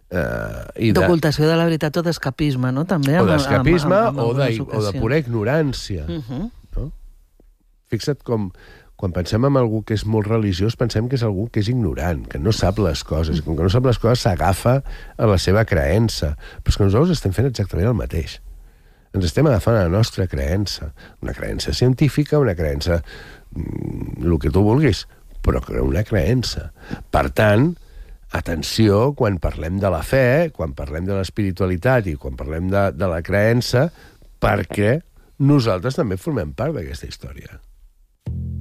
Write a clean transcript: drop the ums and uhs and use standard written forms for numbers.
D'ocultació de la veritat o d'escapisme, no? També o d'escapisme o de ocasions. pura ignorància. No? Fixa't com, quan pensem en algú que és molt religiós, pensem que és algú que és ignorant, que no sap les coses. Com que no sap les coses, s'agafa a la seva creença. Però és que nosaltres estem fent exactament el mateix. Ens estem agafant a la nostra creença. Una creença científica, una creença... el que tu vulguis, però una creença. Per tant, atenció quan parlem de la fe, quan parlem de l'espiritualitat i quan parlem de la creença, perquè nosaltres també formem part d'aquesta història.